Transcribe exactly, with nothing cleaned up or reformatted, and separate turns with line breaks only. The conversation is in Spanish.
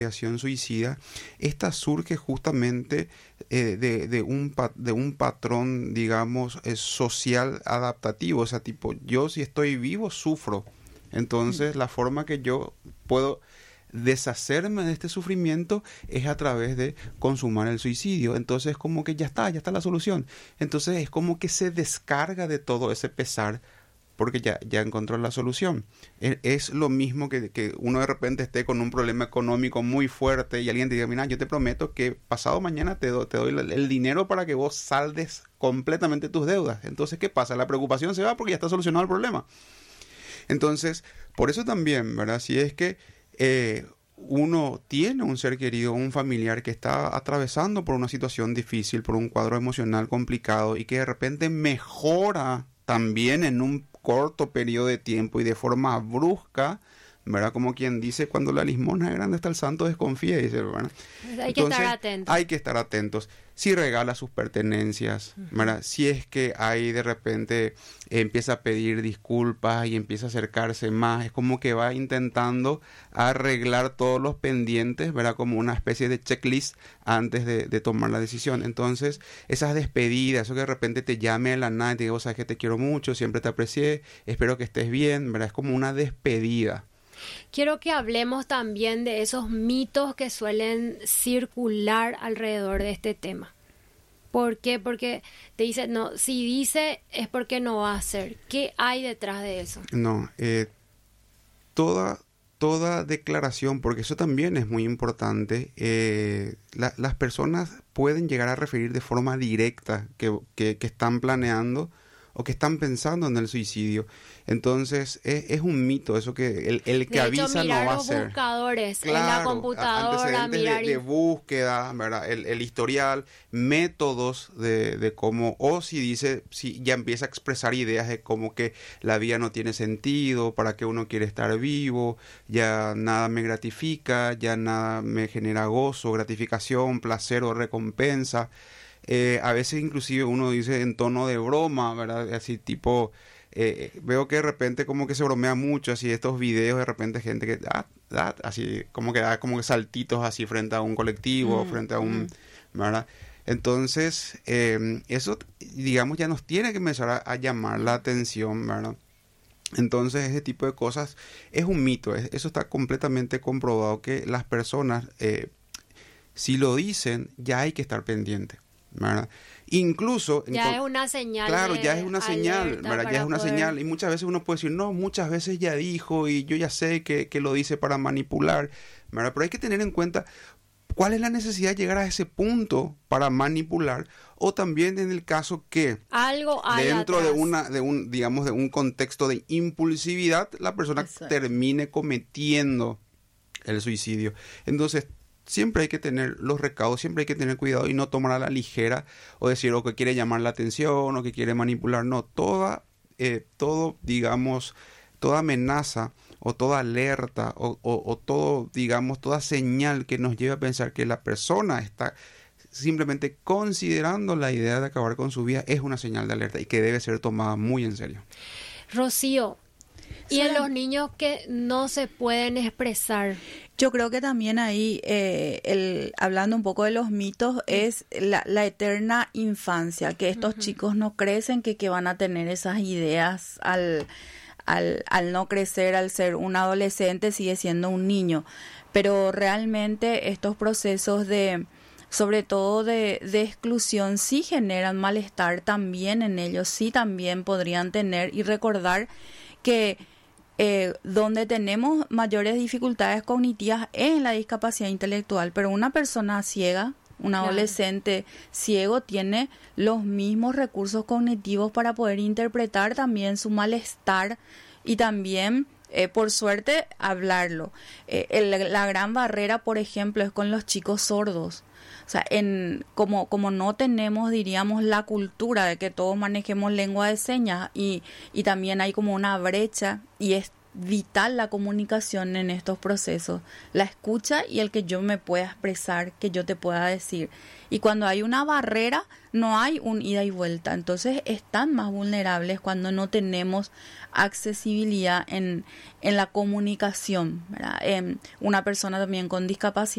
ideación suicida, esta surge justamente eh, de, de, un pa- de un patrón, digamos, eh, social adaptativo. O sea, tipo, yo si estoy vivo, sufro. Entonces, la forma que yo puedo deshacerme de este sufrimiento es a través de consumar el suicidio. Entonces, como que ya está, ya está la solución. Entonces, es como que se descarga de todo ese pesar porque ya, ya encontró la solución. Es, es lo mismo que, que uno de repente esté con un problema económico muy fuerte y alguien te diga, mira, yo te prometo que pasado mañana te, do, te doy el, el dinero para que vos saldes completamente tus deudas. Entonces, ¿qué pasa? La preocupación se va porque ya está solucionado el problema. Entonces, por eso también, ¿verdad? Si es que eh, uno tiene un ser querido, un familiar que está atravesando por una situación difícil, por un cuadro emocional complicado y que de repente mejora también en un corto periodo de tiempo y de forma brusca, ¿verdad? Como quien dice, cuando la limosna es grande está el santo desconfía, dice, ¿verdad?
Hay que estar atentos.
Hay que estar atentos. Si regala sus pertenencias, ¿verdad? Uh-huh. Si es que ahí de repente eh, empieza a pedir disculpas y empieza a acercarse más, es como que va intentando arreglar todos los pendientes, ¿verdad? Como una especie de checklist antes de, de tomar la decisión. Entonces, esas despedidas, eso que de repente te llame a la nada y te diga, sabes que te quiero mucho, siempre te aprecié, espero que estés bien, ¿verdad? Es como una despedida.
Quiero que hablemos también de esos mitos que suelen circular alrededor de este tema. ¿Por qué? Porque te dice, no, si dice es porque no va a hacer. ¿Qué hay detrás de eso?
No, eh, toda, toda declaración, porque eso también es muy importante, eh, la, las personas pueden llegar a referir de forma directa que, que, que están planeando o que están pensando en el suicidio. Entonces, es, es un mito eso que el, el que
de hecho,
avisa no va a
mirar los
ser.
buscadores
Claro,
en la computadora,
antecedentes
mirar
de, de búsqueda, ¿verdad? El, el historial, métodos de, de cómo, o si dice, si ya empieza a expresar ideas de cómo que la vida no tiene sentido, para qué uno quiere estar vivo, ya nada me gratifica, ya nada me genera gozo, gratificación, placer o recompensa. Eh, a veces inclusive uno dice en tono de broma, ¿verdad? Así tipo, eh, veo que de repente como que se bromea mucho, así estos videos de repente gente que, ah, ah, así como que da como que saltitos así frente a un colectivo, mm, frente a un, mm. ¿verdad? Entonces, eh, eso, digamos, ya nos tiene que empezar a, a llamar la atención, ¿verdad? Entonces, ese tipo de cosas es un mito, es, eso está completamente comprobado que las personas, eh, si lo dicen, ya hay que estar pendiente, ¿verdad? Incluso
ya
en,
es una señal,
claro, ya es una señal, ¿verdad? Ya es una
poder...
señal y muchas veces uno puede decir, no, muchas veces ya dijo y yo ya sé que, que lo dice para manipular, ¿verdad? Pero hay que tener en cuenta cuál es la necesidad de llegar a ese punto para manipular, o también en el caso que
algo hay
dentro
atrás.
de una de un digamos de un contexto de impulsividad la persona Exacto. termine cometiendo el suicidio. Entonces, siempre hay que tener los recaudos, siempre hay que tener cuidado y no tomar a la ligera o decir o que quiere llamar la atención o que quiere manipular. No, toda, eh, todo, digamos, toda amenaza o toda alerta o, o, o todo, digamos, toda señal que nos lleve a pensar que la persona está simplemente considerando la idea de acabar con su vida es una señal de alerta y que debe ser tomada muy en serio.
Rocío, y en los niños que no se pueden expresar.
Yo creo que también ahí, eh, el, hablando un poco de los mitos, es la, la eterna infancia, que estos uh-huh. chicos no crecen, que, que van a tener esas ideas al, al, al no crecer, al ser un adolescente, sigue siendo un niño. Pero realmente estos procesos de, sobre todo de, de exclusión, sí generan malestar también en ellos, sí también podrían tener y recordar que Eh, donde tenemos mayores dificultades cognitivas es en la discapacidad intelectual, pero una persona ciega, un adolescente claro. ciego tiene los mismos recursos cognitivos para poder interpretar también su malestar y también, eh, por suerte, hablarlo. Eh, el, la gran barrera, por ejemplo, es con los chicos sordos. O sea, en, como, como no tenemos, diríamos, la cultura de que todos manejemos lengua de señas y, y también hay como una brecha y es vital la comunicación en estos procesos, la escucha y el que yo me pueda expresar, que yo te pueda decir. Y cuando hay una barrera, no hay un ida y vuelta. Entonces están más vulnerables cuando no tenemos accesibilidad en, en la comunicación, ¿verdad? Eh, una persona también con discapacidad